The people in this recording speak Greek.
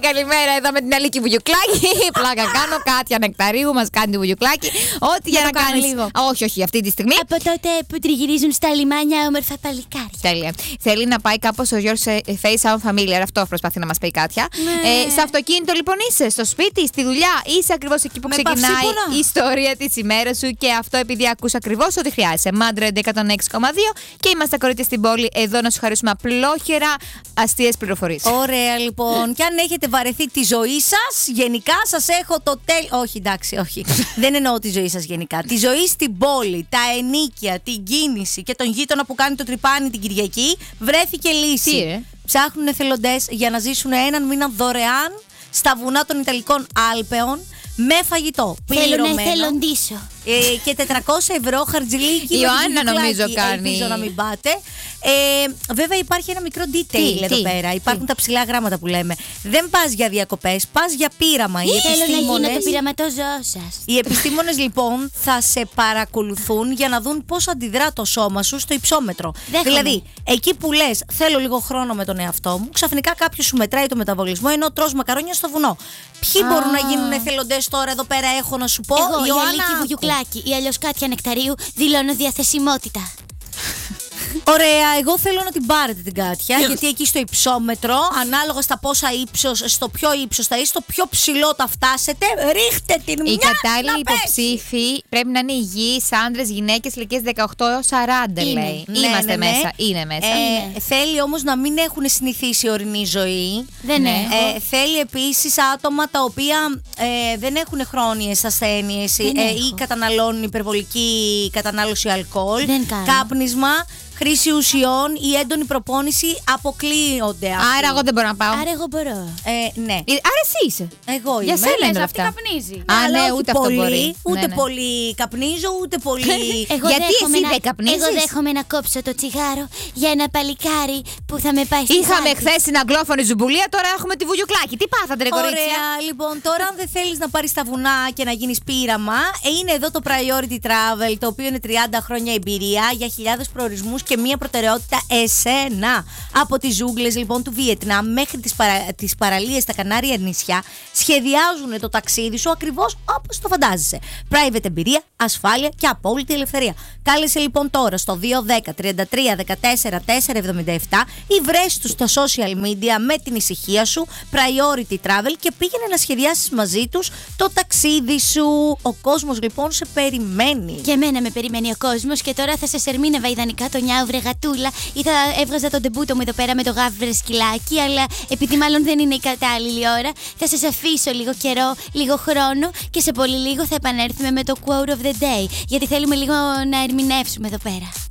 καλημέρα εδώ με την Αλίκη Βουγιουκλάκη. Πλάκα κάνω, Κάτια Νεκταρίου μας κάνει τη Βουγιουκλάκη. Ό,τι για να κάνει λίγο. Όχι, αυτή τη στιγμή. Από τότε που τριγυρίζουν στα λιμάνια όμορφα παλικάρια. Τέλεια. Θέλει να πάει κάπως ο Yours Face Sound Familiar. Αυτό προσπαθεί να μας πει Κάτια. Σε αυτοκίνητο λοιπόν είσαι, στο σπίτι, στη δουλειά. Είσαι ακριβώς εκεί που ξεκινάει η ιστορία της ημέρας σου. Και αυτό επειδή ακούς ακριβώς ό,τι χρειάζεσαι. Μάντρα 106,2 και είμαστε κορίτσια στην πόλη εδώ να σου χαρίσουμε απλόχερα αστείες πληροφορίες. Ωραία λοιπόν. Και αν έχετε βαρεθεί τη ζωή σας, γενικά σας έχω το όχι, εντάξει, όχι. Δεν εννοώ τη ζωή σας γενικά. Τη ζωή στην πόλη, τα ενίκια, την κίνηση και τον γείτονα που κάνει το τρυπάνι την Κυριακή, βρέθηκε λύση. Ψάχνουν εθελοντές για να ζήσουν έναν μήνα δωρεάν στα βουνά των Ιταλικών Άλπαιων με φαγητό. Θέλω να εθελοντήσω. Και 400 ευρώ χαρτζηλίκι. Ιωάννα νομίζω κάνει. Ελπίζω να μην πάτε. Βέβαια υπάρχει ένα μικρό detail εδώ πέρα. Υπάρχουν τα ψηλά γράμματα που λέμε. Δεν πας για διακοπές, πας για πείραμα. Θέλω να γίνω το πειραματόζωό σας. Οι επιστήμονες λοιπόν θα σε παρακολουθούν για να δουν πώς αντιδρά το σώμα σου στο υψόμετρο. Δηλαδή, εκεί που λες θέλω λίγο χρόνο με τον εαυτό μου, ξαφνικά κάποιος σου μετράει το μεταβολισμό ενώ τρως μακαρόνια στο βουνό. Ποιοι μπορούν να γίνουν εθελοντές τώρα εδώ πέρα, έχω να σου πω. Εγώ, η Αλίκη Βουγιουκλάκη ή αλλιώς Κάτια Νεκταρίου, δηλώνω διαθεσιμότητα. Ωραία, εγώ θέλω να την πάρετε την Κάτια, γιατί εκεί στο υψόμετρο, ανάλογα στα πόσα ύψος, στο ποιο ύψος θα είστε, στο πιο ψηλό θα φτάσετε, ρίχτε την μια. Οι κατάλληλοι υποψήφοι πρέπει να είναι υγιείς άντρες, γυναίκες ηλικίας 18 έως 40, λέει. Είμαστε μέσα. Είναι μέσα. Θέλει όμως να μην έχουν συνηθίσει ορεινή ζωή. Δεν έχω. Θέλει επίσης άτομα τα οποία δεν έχουν χρόνιες ασθένειες ή καταναλώνουν υπερβολική κατανάλωση αλκοόλ, κάπνισμα, χρήση ουσιών ή έντονη προπόνηση αποκλείονται. Άρα εγώ δεν μπορώ να πάω. Άρα εγώ μπορώ. Ναι. Άρα εσύ είσαι. Εγώ είμαι. Για σένα είναι αυτή καπνίζει. Ναι, ούτε αυτό μπορεί. Ούτε πολύ καπνίζω, ούτε πολύ. Γιατί εσύ δεν καπνίζεις? Εγώ δέχομαι να κόψω το τσιγάρο για ένα παλικάρι που θα με πάει στη Είχαμε χθες την αγγλόφωνη ζουμπουλία, τώρα έχουμε τη Βουγιουκλάκη. Τι πάθατε, ρε κορίτσια? Ωραία, λοιπόν, τώρα αν δεν θέλεις να πάρεις τα βουνά και να γίνεις πείραμα, είναι εδώ το Priority Travel, το οποίο είναι 30 χρόνια εμπειρία για χιλιάδες προορισμούς και μία προτεραιότητα εσένα. Από τις ζούγκλες λοιπόν του Βιετνάμ μέχρι τις παραλίες στα Κανάρια νησιά, σχεδιάζουν το ταξίδι σου ακριβώς όπως το φαντάζεσαι. Private εμπειρία, ασφάλεια και απόλυτη ελευθερία. Κάλεσε λοιπόν τώρα στο 210 33 14 477 ή βρες τους στα social media με την ησυχία σου, Priority Travel, και πήγαινε να σχεδιάσεις μαζί τους το ταξίδι σου. Ο κόσμος λοιπόν σε περιμένει. Και εμένα με περιμένει ο κόσμος και τώρα θα σας ερμήνευα ιδανικά το νιάου βρε γατούλα ή θα έβγαζα τον τεμπούτο μου εδώ πέρα με το γάβρε σκυλάκι, αλλά επειδή μάλλον δεν είναι η κατάλληλη ώρα, θα σας αφήσω λίγο καιρό, λίγο χρόνο και σε πολύ λίγο θα επανέλθουμε με το quote of the day, γιατί θέλουμε λίγο να ερμηνεύσουμε εδώ πέρα.